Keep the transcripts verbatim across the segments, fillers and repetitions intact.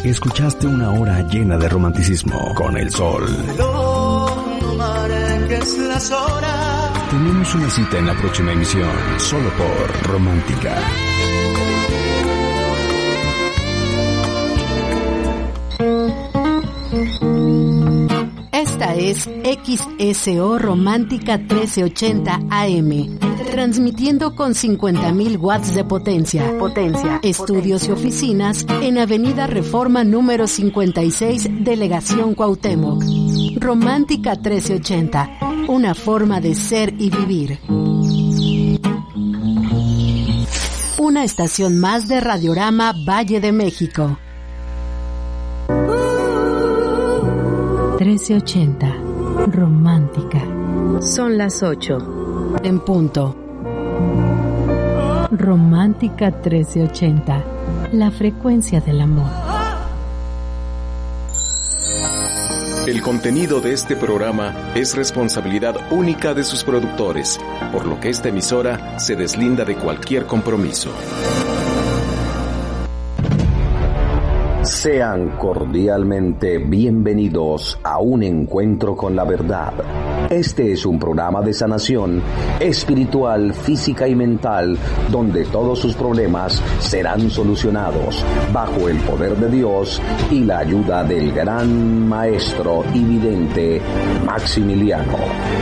Escuchaste una hora llena de romanticismo con el sol. Tenemos una cita en la próxima emisión, solo por Romántica. Esta es X S O Romántica trece ochenta A M, transmitiendo con cincuenta mil watts de potencia. Potencia. Estudios potencia. Y oficinas en Avenida Reforma número cincuenta y seis, Delegación Cuauhtémoc. Romántica trece ochenta, una forma de ser y vivir. Una estación más de Radiorama Valle de México. trece ochenta, Romántica. Son las ocho. En punto. Romántica trece ochenta, la frecuencia del amor. El contenido de este programa es responsabilidad única de sus productores, por lo que esta emisora se deslinda de cualquier compromiso. Sean cordialmente bienvenidos a un encuentro con la verdad. Este es un programa de sanación espiritual, física y mental, donde todos sus problemas serán solucionados bajo el poder de Dios y la ayuda del gran maestro y vidente Maximiliano.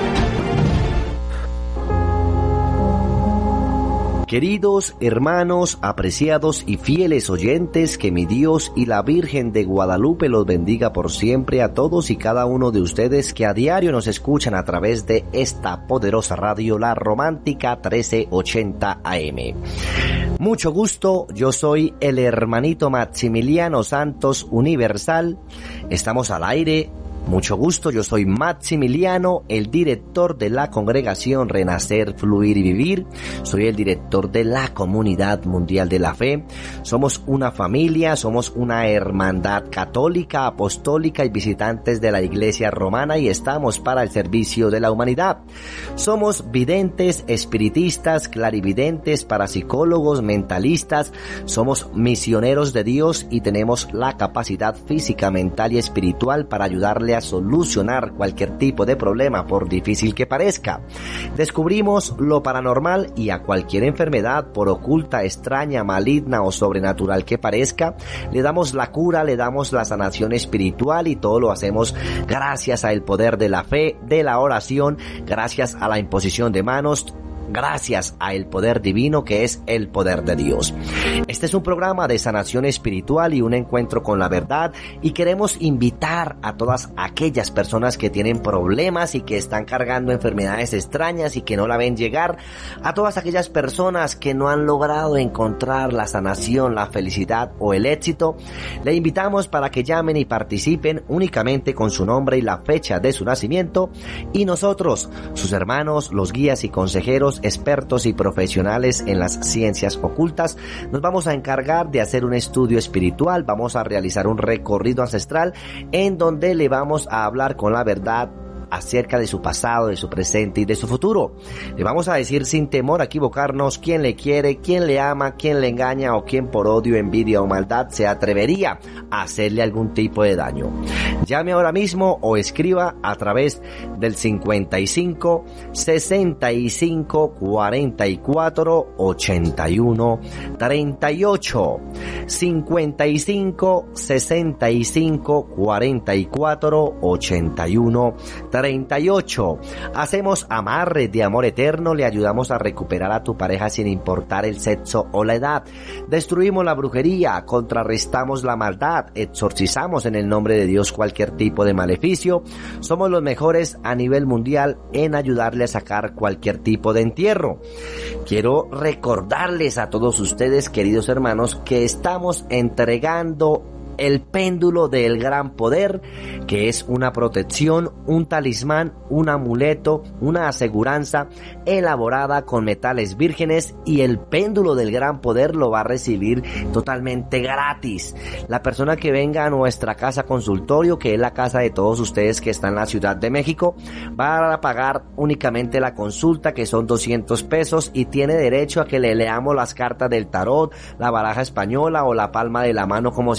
Queridos hermanos, apreciados y fieles oyentes, que mi Dios y la Virgen de Guadalupe los bendiga por siempre a todos y cada uno de ustedes que a diario nos escuchan a través de esta poderosa radio, la Romántica trece ochenta A M. Mucho gusto, yo soy el hermanito Maximiliano Santos Universal. Estamos al aire. Mucho gusto, yo soy Maximiliano, el director de la congregación Renacer, Fluir y Vivir. Soy el director de la Comunidad Mundial de la Fe. Somos una familia, somos una hermandad católica, apostólica y visitantes de la Iglesia Romana, y estamos para el servicio de la humanidad. Somos videntes, espiritistas, clarividentes, parapsicólogos, mentalistas. Somos misioneros de Dios y tenemos la capacidad física, mental y espiritual para ayudarle a solucionar cualquier tipo de problema, por difícil que parezca. Descubrimos lo paranormal y a cualquier enfermedad, por oculta, extraña, maligna o sobrenatural que parezca, le damos la cura, le damos la sanación espiritual, y todo lo hacemos gracias al poder de la fe, de la oración, gracias a la imposición de manos, gracias a el poder divino que es el poder de Dios. Este es un programa de sanación espiritual y un encuentro con la verdad, y queremos invitar a todas aquellas personas que tienen problemas y que están cargando enfermedades extrañas y que no la ven llegar, a todas aquellas personas que no han logrado encontrar la sanación, la felicidad o el éxito. Le invitamos para que llamen y participen únicamente con su nombre y la fecha de su nacimiento, y nosotros, sus hermanos, los guías y consejeros, expertos y profesionales en las ciencias ocultas, nos vamos a encargar de hacer un estudio espiritual. Vamos a realizar un recorrido ancestral en donde le vamos a hablar con la verdad acerca de su pasado, de su presente y de su futuro. Le vamos a decir sin temor a equivocarnos quién le quiere, quién le ama, quién le engaña o quién por odio, envidia o maldad se atrevería a hacerle algún tipo de daño. Llame ahora mismo o escriba a través del cincuenta y cinco, sesenta y cinco, cuarenta y cuatro, ochenta y uno, treinta y ocho. cincuenta y cinco, sesenta y cinco, cuarenta y cuatro, ochenta y uno, treinta y ocho. Hacemos amarres de amor eterno, le ayudamos a recuperar a tu pareja sin importar el sexo o la edad. Destruimos la brujería, contrarrestamos la maldad, exorcizamos en el nombre de Dios cualquier tipo de maleficio. Somos los mejores a nivel mundial en ayudarle a sacar cualquier tipo de entierro. Quiero recordarles a todos ustedes, queridos hermanos, que estamos entregando el péndulo del gran poder, que es una protección, un talismán, un amuleto, una aseguranza elaborada con metales vírgenes, y el péndulo del gran poder lo va a recibir totalmente gratis. La persona que venga a nuestra casa consultorio, que es la casa de todos ustedes que están en la Ciudad de México, va a pagar únicamente la consulta, que son doscientos pesos, y tiene derecho a que le leamos las cartas del tarot, la baraja española o la palma de la mano como si fuera un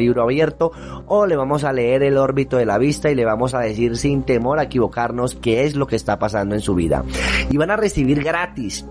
libro abierto, o le vamos a leer el órbito de la vista y le vamos a decir sin temor a equivocarnos qué es lo que está pasando en su vida. Y van a recibir gratis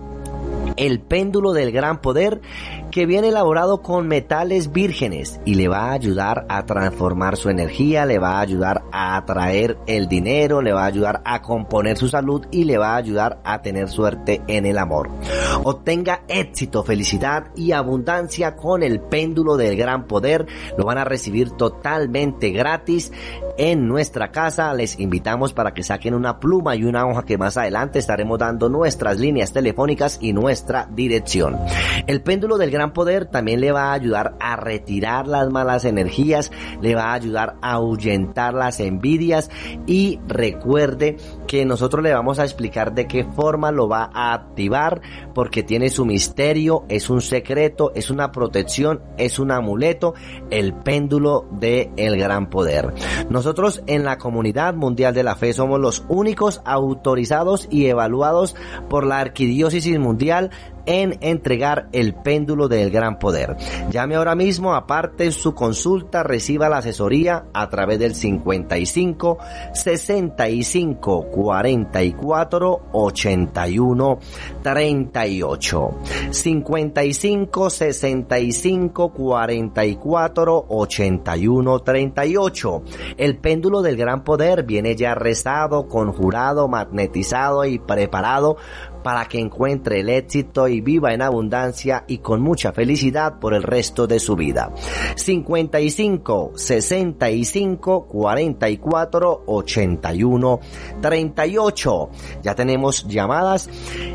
el péndulo del gran poder, que viene elaborado con metales vírgenes y le va a ayudar a transformar su energía, le va a ayudar a atraer el dinero, le va a ayudar a componer su salud y le va a ayudar a tener suerte en el amor. Obtenga éxito, felicidad y abundancia con el péndulo del gran poder. Lo van a recibir totalmente gratis en nuestra casa. Les invitamos para que saquen una pluma y una hoja, que más adelante estaremos dando nuestras líneas telefónicas y nuestra dirección. El péndulo del gran poder también le va a ayudar a retirar las malas energías, le va a ayudar a ahuyentar las envidias, y recuerde que nosotros le vamos a explicar de qué forma lo va a activar, porque tiene su misterio, es un secreto, es una protección, es un amuleto, el péndulo del gran poder. Nosotros en la Comunidad Mundial de la Fe somos los únicos autorizados y evaluados por la Arquidiócesis Mundial en entregar el péndulo del gran poder. Llame ahora mismo, aparte su consulta, reciba la asesoría a través del cincuenta y cinco, sesenta y cinco, cuarenta y cuatro, ochenta y uno, treinta y ocho. cincuenta y cinco, sesenta y cinco, cuarenta y cuatro, ochenta y uno, treinta y ocho. El péndulo del gran poder viene ya rezado, conjurado, magnetizado y preparado para que encuentre el éxito y viva en abundancia y con mucha felicidad por el resto de su vida. cincuenta y cinco, sesenta y cinco, cuarenta y cuatro, ochenta y uno, treinta y ocho. Ya tenemos llamadas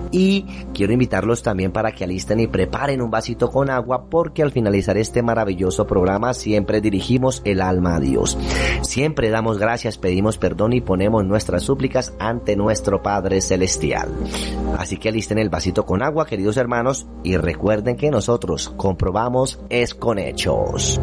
y quiero invitarlos también para que alisten y preparen un vasito con agua, porque al finalizar este maravilloso programa siempre dirigimos el alma a Dios. Siempre damos gracias, pedimos perdón y ponemos nuestras súplicas ante nuestro Padre Celestial. Así que alisten el vasito con agua, queridos hermanos, y recuerden que nosotros comprobamos es con hechos.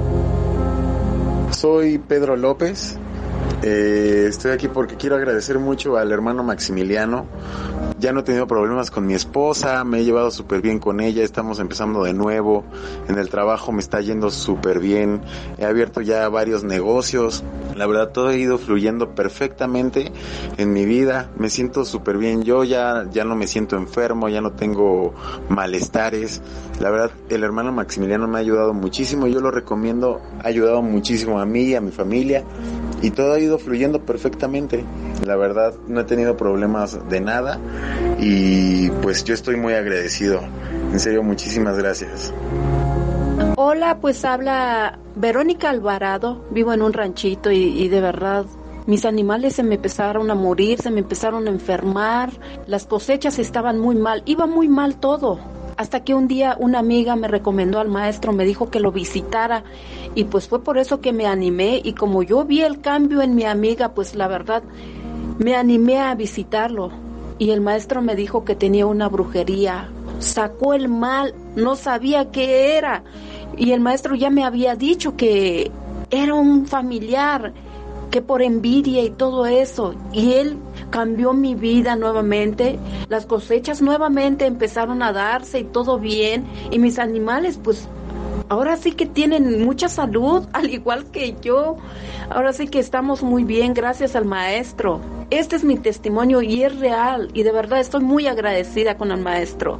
Soy Pedro López. Eh, estoy aquí porque quiero agradecer mucho al hermano Maximiliano. Ya no he tenido problemas con mi esposa, me he llevado súper bien con ella, estamos empezando de nuevo. En el trabajo me está yendo súper bien, he abierto ya varios negocios. La verdad, todo ha ido fluyendo perfectamente en mi vida, me siento súper bien. Yo ya, ya no me siento enfermo, ya no tengo malestares. La verdad, el hermano Maximiliano me ha ayudado muchísimo, yo lo recomiendo, ha ayudado muchísimo a mí, a mi familia, y todo ha ido fluyendo perfectamente. La verdad, no he tenido problemas de nada y pues yo estoy muy agradecido. En serio, muchísimas gracias. Hola, pues habla Verónica Alvarado, vivo en un ranchito y, y de verdad mis animales se me empezaron a morir, se me empezaron a enfermar, las cosechas estaban muy mal, iba muy mal todo. Hasta que un día una amiga me recomendó al maestro, me dijo que lo visitara y pues fue por eso que me animé, y como yo vi el cambio en mi amiga, pues la verdad me animé a visitarlo. Y el maestro me dijo que tenía una brujería, sacó el mal, no sabía qué era. Y el maestro ya me había dicho que era un familiar, que por envidia y todo eso. Y él cambió mi vida nuevamente, las cosechas nuevamente empezaron a darse y todo bien. Y mis animales pues ahora sí que tienen mucha salud, al igual que yo. Ahora sí que estamos muy bien gracias al maestro. Este es mi testimonio y es real, y de verdad estoy muy agradecida con el maestro.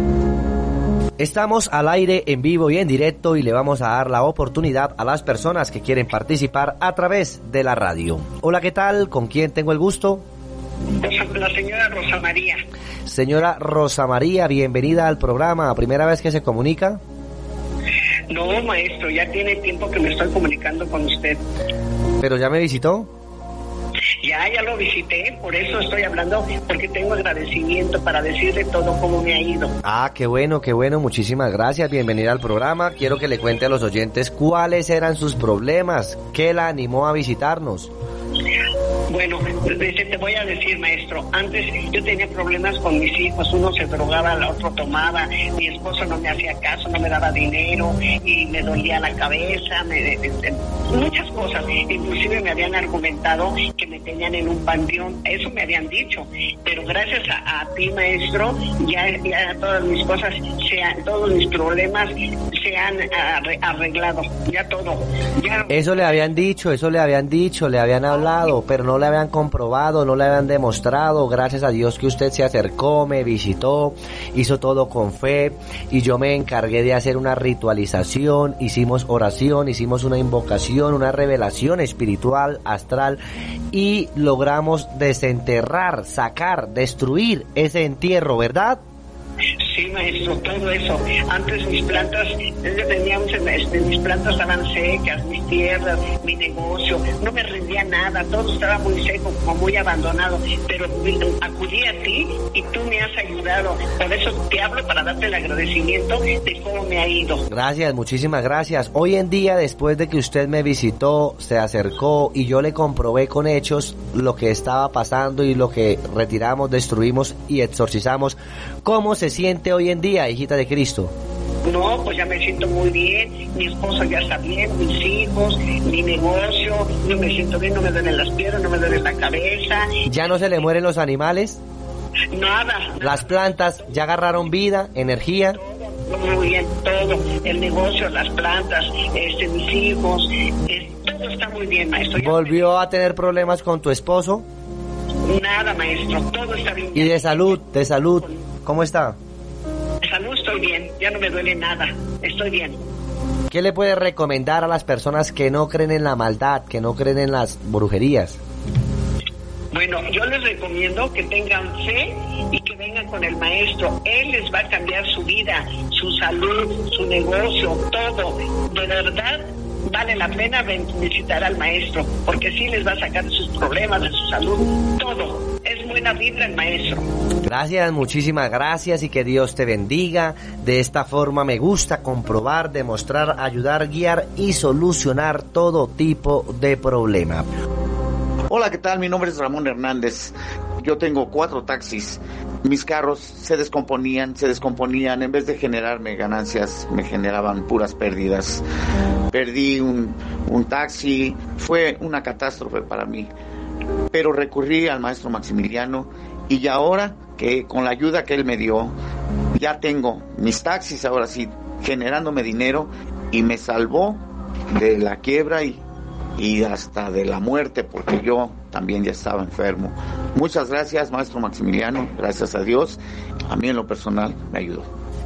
Estamos al aire en vivo y en directo y le vamos a dar la oportunidad a las personas que quieren participar a través de la radio. Hola, ¿qué tal? ¿Con quién tengo el gusto? La señora Rosa María. Señora Rosa María, bienvenida al programa. ¿Primera vez que se comunica? No, maestro, ya tiene tiempo que me estoy comunicando con usted. ¿Pero ya me visitó? Ya, ya lo visité, por eso estoy hablando, porque tengo agradecimiento para decirle todo cómo me ha ido. Ah, qué bueno, qué bueno, muchísimas gracias, bienvenida al programa. Quiero que le cuente a los oyentes cuáles eran sus problemas, qué la animó a visitarnos. Bueno, te voy a decir, maestro, antes yo tenía problemas con mis hijos, uno se drogaba, el otro tomaba, mi esposo no me hacía caso, no me daba dinero y me dolía la cabeza, me, de, de, muchas cosas, inclusive me habían argumentado que me tenían en un panteón, eso me habían dicho, pero gracias a, a ti, maestro, ya, ya todas mis cosas, se han, todos mis problemas se han arreglado, ya todo. Ya... Eso le habían dicho, eso le habían dicho, le habían hablado, pero no le habían comprobado, no le habían demostrado. Gracias a Dios que usted se acercó, me visitó, hizo todo con fe y yo me encargué de hacer una ritualización, hicimos oración, hicimos una invocación, una revelación espiritual, astral y logramos desenterrar, sacar, destruir ese entierro, ¿verdad? Sí, maestro, todo eso. Antes mis plantas, teníamos, mis plantas estaban secas, mis tierras, mi negocio, no me rendía nada, todo estaba muy seco, como muy abandonado, pero acudí a ti y tú me has ayudado. Por eso te hablo para darte el agradecimiento de cómo me ha ido. Gracias, muchísimas gracias. Hoy en día, después de que usted me visitó, se acercó y yo le comprobé con hechos lo que estaba pasando y lo que retiramos, destruimos y exorcizamos, ¿cómo se siente hoy en día, hijita de Cristo? No, pues ya me siento muy bien, mi esposo ya está bien, mis hijos, mi negocio, yo me siento bien, no me duelen las piernas, no me duele la cabeza. ¿Ya no se le mueren los animales? Nada. ¿Las plantas ya agarraron vida, energía? Todo, muy bien, todo, el negocio, las plantas, este, mis hijos, eh, todo está muy bien, maestro. Ya ¿Volvió a tener problemas con tu esposo? Nada, maestro, todo está bien. ¿Y de salud, de salud, cómo está? De salud estoy bien, ya no me duele nada, estoy bien. ¿Qué le puede recomendar a las personas que no creen en la maldad, que no creen en las brujerías? Bueno, yo les recomiendo que tengan fe y que vengan con el maestro. Él les va a cambiar su vida, su salud, su negocio, todo. De verdad, vale la pena visitar al maestro, porque sí les va a sacar de sus problemas, de su salud, todo. Es buena vibra el maestro. Gracias, muchísimas gracias y que Dios te bendiga. De esta forma me gusta comprobar, demostrar, ayudar, guiar y solucionar todo tipo de problema. Hola, ¿qué tal? Mi nombre es Ramón Hernández. Yo tengo cuatro taxis. Mis carros se descomponían, se descomponían. En vez de generarme ganancias, me generaban puras pérdidas. Perdí un, un taxi. Fue una catástrofe para mí. Pero recurrí al maestro Maximiliano y ya ahora que con la ayuda que él me dio, ya tengo mis taxis ahora sí generándome dinero y me salvó de la quiebra y y hasta de la muerte, porque yo también ya estaba enfermo. Muchas gracias, maestro Maximiliano, gracias a Dios, a mí en lo personal me ayudó.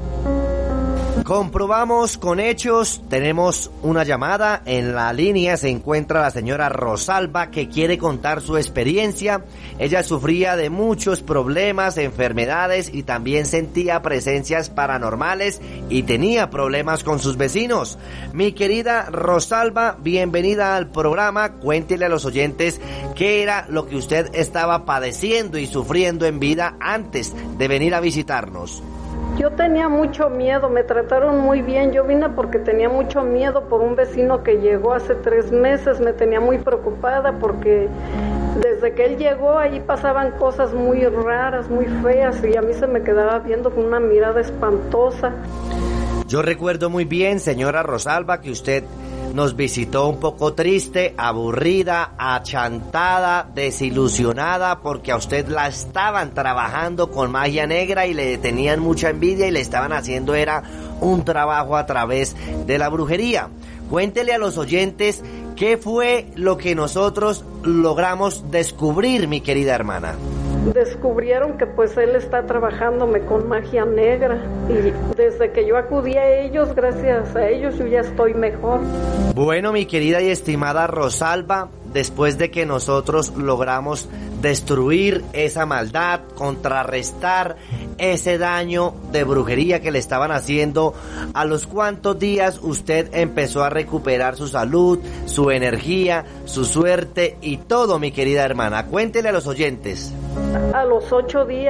Comprobamos con hechos, tenemos una llamada, en la línea se encuentra la señora Rosalba que quiere contar su experiencia. Ella sufría de muchos problemas, enfermedades y también sentía presencias paranormales y tenía problemas con sus vecinos. Mi querida Rosalba, bienvenida al programa, cuéntele a los oyentes qué era lo que usted estaba padeciendo y sufriendo en vida antes de venir a visitarnos. Yo tenía mucho miedo, me trataron muy bien, yo vine porque tenía mucho miedo por un vecino que llegó hace tres meses, me tenía muy preocupada porque desde que él llegó ahí pasaban cosas muy raras, muy feas y a mí se me quedaba viendo con una mirada espantosa. Yo recuerdo muy bien, señora Rosalba, que usted nos visitó un poco triste, aburrida, achantada, desilusionada, porque a usted la estaban trabajando con magia negra y le tenían mucha envidia y le estaban haciendo era un trabajo a través de la brujería. Cuéntele a los oyentes qué fue lo que nosotros logramos descubrir, mi querida hermana. Descubrieron que pues él está trabajándome con magia negra y desde que yo acudí a ellos, gracias a ellos yo ya estoy mejor. Bueno, mi querida y estimada Rosalba, después de que nosotros logramos destruir esa maldad, contrarrestar ese daño de brujería que le estaban haciendo, ¿a los cuántos días usted empezó a recuperar su salud, su energía, su suerte y todo, mi querida hermana? Cuéntele a los oyentes. A los ocho días.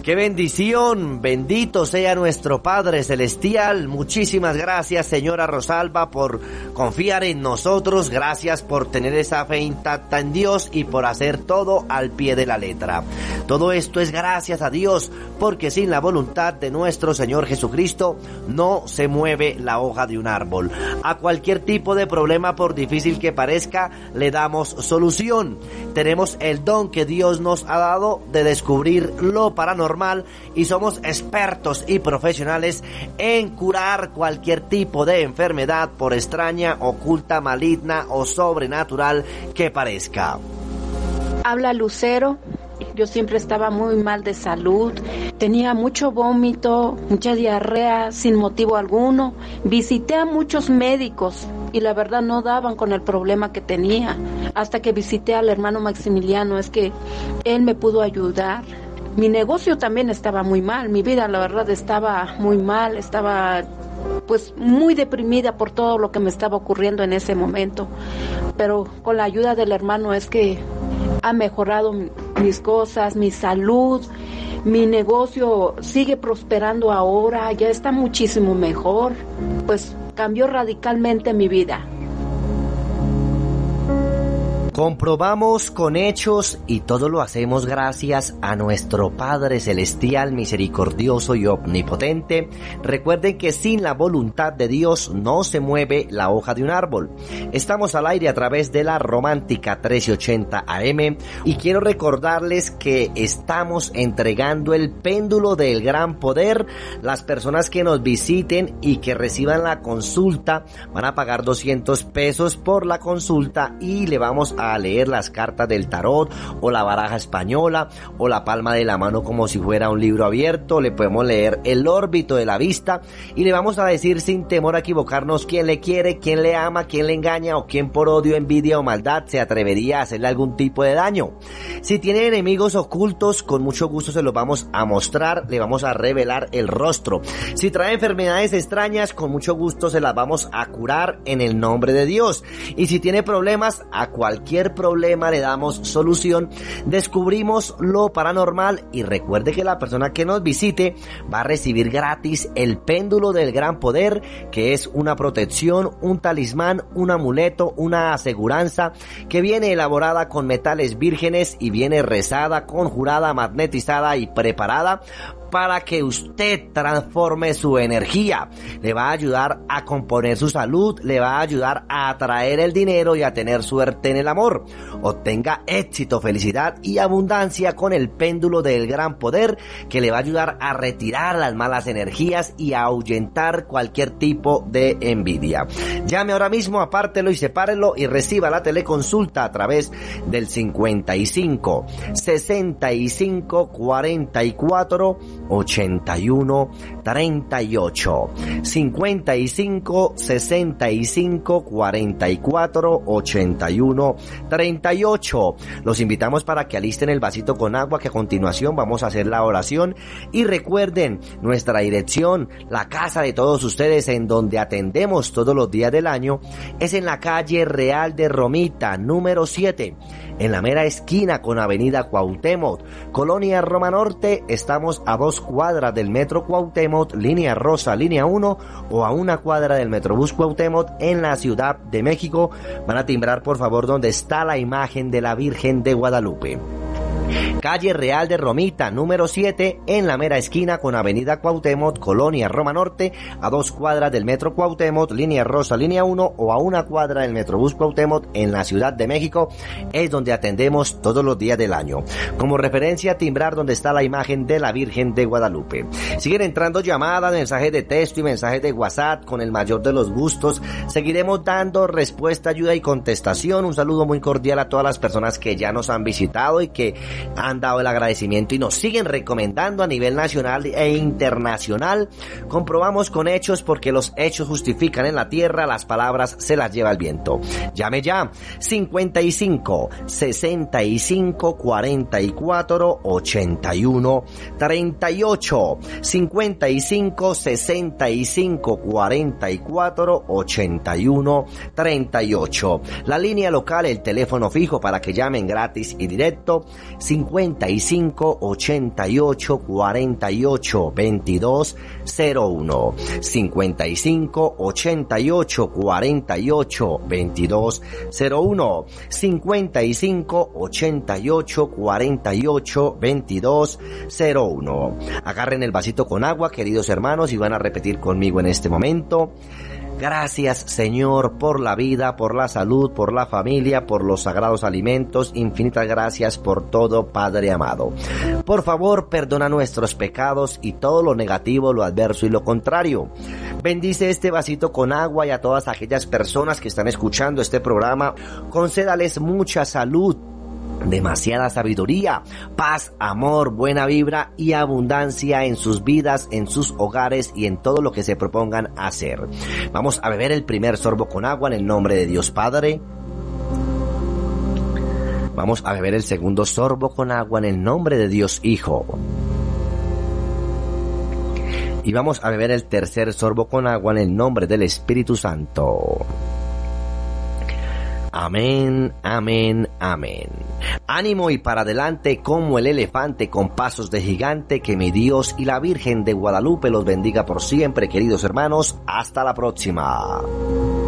¡Qué bendición! Bendito sea nuestro Padre Celestial. Muchísimas gracias, señora Rosalba, por confiar en nosotros. Gracias por tener esa fe intacta en Dios y por hacer todo al pie de la letra. Todo esto es gracias a Dios, porque sin la voluntad de nuestro Señor Jesucristo no se mueve la hoja de un árbol. A cualquier tipo de problema, por difícil que parezca, le damos solución. Tenemos el don que Dios nos ha dado de descubrir lo paranormal y somos expertos y profesionales en curar cualquier tipo de enfermedad, por extraña, oculta, maligna o sobrenatural que parezca. Habla Lucero. Yo siempre estaba muy mal de salud, tenía mucho vómito, mucha diarrea sin motivo alguno. Visité a muchos médicos y la verdad no daban con el problema que tenía. Hasta que visité al hermano Maximiliano, es que él me pudo ayudar. Mi negocio también estaba muy mal, mi vida la verdad estaba muy mal, estaba pues muy deprimida por todo lo que me estaba ocurriendo en ese momento. Pero con la ayuda del hermano es que ha mejorado mis cosas, mi salud, mi negocio sigue prosperando ahora, ya está muchísimo mejor, pues cambió radicalmente mi vida. Comprobamos con hechos y todo lo hacemos gracias a nuestro Padre Celestial, misericordioso y omnipotente. Recuerden que sin la voluntad de Dios no se mueve la hoja de un árbol. Estamos al aire a través de la Romántica trece ochenta A M y quiero recordarles que estamos entregando el péndulo del gran poder. Las personas que nos visiten y que reciban la consulta van a pagar doscientos pesos por la consulta y le vamos a a leer las cartas del tarot o la baraja española o la palma de la mano como si fuera un libro abierto. Le podemos leer el órbito de la vista y le vamos a decir sin temor a equivocarnos quién le quiere, quién le ama, quién le engaña o quién por odio, envidia o maldad se atrevería a hacerle algún tipo de daño. Si tiene enemigos ocultos, con mucho gusto se los vamos a mostrar, le vamos a revelar el rostro. Si trae enfermedades extrañas, con mucho gusto se las vamos a curar en el nombre de Dios. Y si tiene problemas, a cualquier problema le damos solución, descubrimos lo paranormal y recuerde que la persona que nos visite va a recibir gratis el péndulo del gran poder, que es una protección, un talismán, un amuleto, una aseguranza que viene elaborada con metales vírgenes y viene rezada, conjurada, magnetizada y preparada para que usted transforme su energía. Le va a ayudar a componer su salud, le va a ayudar a atraer el dinero y a tener suerte en el amor. Obtenga éxito, felicidad y abundancia con el péndulo del gran poder, que le va a ayudar a retirar las malas energías y a ahuyentar cualquier tipo de envidia. Llame ahora mismo, apártelo y sepárelo y reciba la teleconsulta a través del cincuenta y cinco, sesenta y cinco, cuarenta y cuatro, ochenta y uno, treinta y ocho. cincuenta y cinco, sesenta y cinco, cuarenta y cuatro, ochenta y uno, treinta y ocho. Los invitamos para que alisten el vasito con agua, que a continuación vamos a hacer la oración. Y recuerden nuestra dirección, la casa de todos ustedes en donde atendemos todos los días del año, es en la calle Real de Romita, número siete, en la mera esquina con avenida Cuauhtémoc, Colonia Roma Norte. Estamos a dos cuadras del Metro Cuauhtémoc, línea rosa, línea uno, o a una cuadra del Metrobús Cuauhtémoc en la Ciudad de México. Van a timbrar por favor donde está la imagen de la Virgen de Guadalupe. Calle Real de Romita, número siete, en la mera esquina con avenida Cuauhtémoc, Colonia Roma Norte, a dos cuadras del Metro Cuauhtémoc, línea rosa, línea uno, o a una cuadra del Metrobús Cuauhtémoc en la Ciudad de México, es donde atendemos todos los días del año. Como referencia, timbrar donde está la imagen de la Virgen de Guadalupe. Siguen entrando llamadas, mensajes de texto y mensajes de WhatsApp con el mayor de los gustos. Seguiremos dando respuesta, ayuda y contestación. Un saludo muy cordial a todas las personas que ya nos han visitado y que han dado el agradecimiento y nos siguen recomendando a nivel nacional e internacional. Comprobamos con hechos, porque los hechos justifican en la tierra, las palabras se las lleva el viento. Llame ya, cincuenta y cinco, sesenta y cinco, cuarenta y cuatro, ochenta y uno, treinta y ocho, cincuenta y cinco, sesenta y cinco, cuarenta y cuatro, ochenta y uno, treinta y ocho. La línea local, el teléfono fijo para que llamen gratis y directo, cincuenta y cinco, ochenta y ocho, cuarenta y ocho, veintidós, cero uno. cincuenta y cinco, ochenta y ocho, cuarenta y ocho, veintidós, cero uno. cincuenta y cinco, ochenta y ocho, cuarenta y ocho, veintidós, cero uno. Agarren el vasito con agua, queridos hermanos, y van a repetir conmigo en este momento. Gracias, Señor, por la vida, por la salud, por la familia, por los sagrados alimentos. Infinitas gracias por todo, Padre amado. Por favor, perdona nuestros pecados y todo lo negativo, lo adverso y lo contrario. Bendice este vasito con agua y a todas aquellas personas que están escuchando este programa. Concédales mucha salud, demasiada sabiduría, paz, amor, buena vibra y abundancia en sus vidas, en sus hogares y en todo lo que se propongan hacer. Vamos a beber el primer sorbo con agua en el nombre de Dios Padre. Vamos a beber el segundo sorbo con agua en el nombre de Dios Hijo. Y vamos a beber el tercer sorbo con agua en el nombre del Espíritu Santo. Amén, amén, amén. Ánimo y para adelante como el elefante con pasos de gigante. Que mi Dios y la Virgen de Guadalupe los bendiga por siempre, queridos hermanos. Hasta la próxima.